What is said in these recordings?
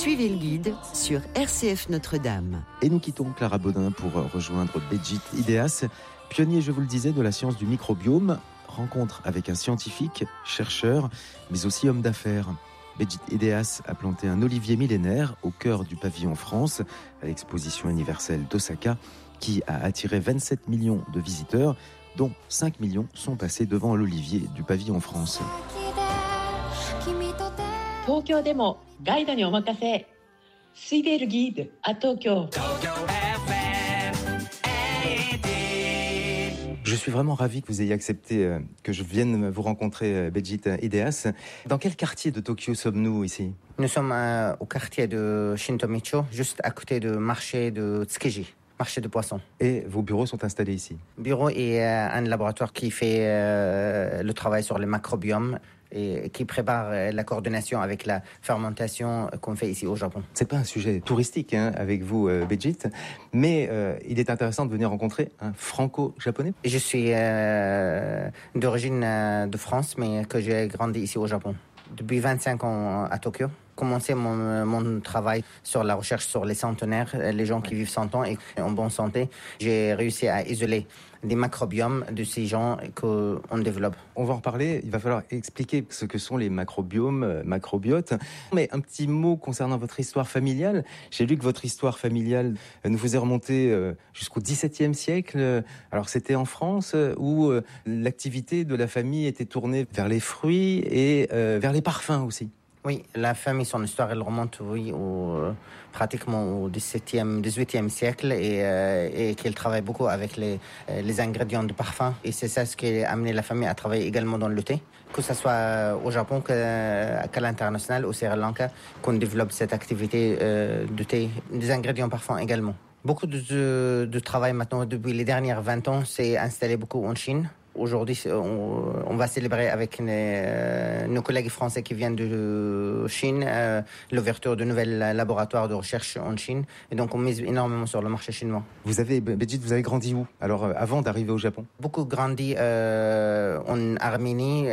Suivez le guide sur RCF Notre-Dame. Et nous quittons Clara Baudin pour rejoindre Béjit Ideas, pionnier, je vous le disais, de la science du microbiome. Rencontre avec un scientifique, chercheur, mais aussi homme d'affaires. Béjit Ideas a planté un olivier millénaire au cœur du pavillon France, à l'exposition universelle d'Osaka, qui a attiré 27 millions de visiteurs, dont 5 millions sont passés devant l'olivier du pavillon France. 東京でもガイドにお任せ。Suivez le guide à Tokyo. Je suis vraiment ravi que vous ayez accepté que je vienne vous rencontrer, Béjit Ideas. Dans quel quartier de Tokyo sommes-nous ici ? Nous sommes au quartier de Shintomicho, juste à côté du marché de Tsukiji, marché de poissons. Et vos bureaux sont installés ici ? Bureau et un laboratoire qui fait le travail sur le microbiome et qui prépare la coordination avec la fermentation qu'on fait ici au Japon. C'est pas un sujet touristique avec vous, Béjit, mais il est intéressant de venir rencontrer un franco-japonais. Je suis d'origine de France, mais que j'ai grandi ici au Japon. Depuis 25 ans à Tokyo. Commencé mon travail sur la recherche sur les centenaires, les gens qui vivent 100 ans et en bonne santé. J'ai réussi à isoler des microbiomes de ces gens qu'on développe. On va en reparler, il va falloir expliquer ce que sont les macrobiomes, macrobiotes. Mais un petit mot concernant votre histoire familiale. J'ai lu que votre histoire familiale nous faisait remonter jusqu'au XVIIe siècle. Alors c'était en France où l'activité de la famille était tournée vers les fruits et vers les parfums aussi. Oui, la famille, son histoire, elle remonte pratiquement au XVIIIe siècle et qu'elle travaille beaucoup avec les ingrédients de parfum. Et c'est ça ce qui a amené la famille à travailler également dans le thé, que ce soit au Japon qu'à l'international, au Sri Lanka, qu'on développe cette activité de thé, des ingrédients parfums également. Beaucoup de travail maintenant, depuis les dernières 20 ans, s'est installé beaucoup en Chine. Aujourd'hui, on va célébrer avec nos collègues français qui viennent de Chine l'ouverture de nouveaux laboratoires de recherche en Chine. Et donc, on mise énormément sur le marché chinois. Béjit, vous avez grandi où, alors, avant d'arriver au Japon ? Beaucoup grandi en Arménie,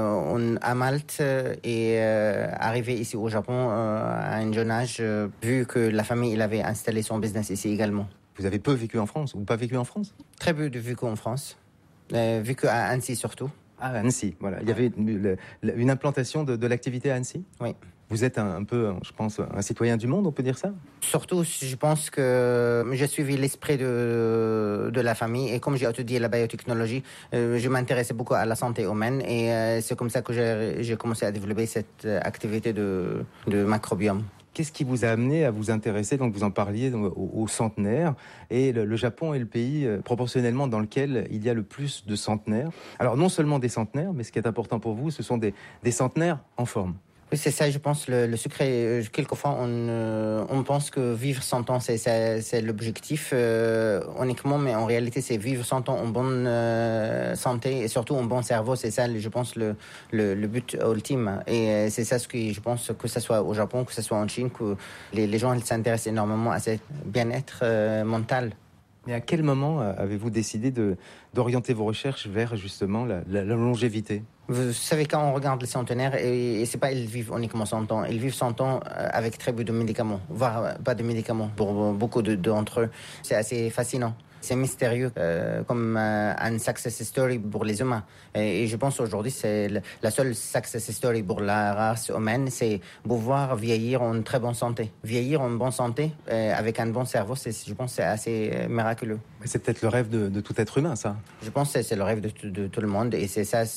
à Malte et arrivé ici au Japon à un jeune âge, vu que la famille il avait installé son business ici également. Vous avez peu vécu en France ou pas vécu en France ? Très peu de vécu en France. Vécu à Annecy surtout. Ah, Annecy, voilà. Il y avait une implantation de l'activité à Annecy ? Oui. Vous êtes un peu, je pense, un citoyen du monde, on peut dire ça ? Surtout, je pense que j'ai suivi l'esprit de la famille et comme j'ai étudié la biotechnologie, je m'intéressais beaucoup à la santé humaine et c'est comme ça que j'ai commencé à développer cette activité de microbiome. Qu'est-ce qui vous a amené à vous intéresser, donc vous en parliez, aux centenaires, et le Japon est le pays proportionnellement dans lequel il y a le plus de centenaires. Alors non seulement des centenaires, mais ce qui est important pour vous, ce sont des centenaires en forme. Oui, c'est ça, je pense, le secret. Quelquefois, on pense que vivre 100 ans, c'est l'objectif uniquement, mais en réalité, c'est vivre 100 ans en bonne santé et surtout en bon cerveau. C'est ça, je pense, le but ultime. Et c'est ça ce que je pense, que ce soit au Japon, que ce soit en Chine, que les gens ils s'intéressent énormément à ce bien-être mental. Mais à quel moment avez-vous décidé d'orienter vos recherches vers justement la longévité ? Vous savez, quand on regarde les centenaires, et c'est pas ils vivent uniquement 100 ans, ils vivent 100 ans avec très peu de médicaments, voire pas de médicaments pour beaucoup d'entre eux. C'est assez fascinant. C'est mystérieux, comme un success story pour les humains. Et je pense aujourd'hui, c'est la seule success story pour la race humaine, c'est pouvoir vieillir en très bonne santé. Vieillir en bonne santé, avec un bon cerveau, je pense que c'est assez miraculeux. Mais c'est peut-être le rêve de tout être humain, ça. Je pense que c'est le rêve de tout le monde. Et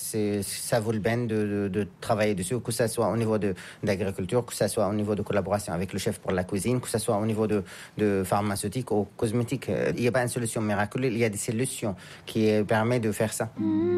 ça vaut le peine de travailler dessus, que ce soit au niveau de l'agriculture, que ce soit au niveau de collaboration avec le chef pour la cuisine, que ce soit au niveau de pharmaceutique ou cosmétique. Il n'y a pas une solution miraculeuse, il y a des solutions qui permettent de faire ça.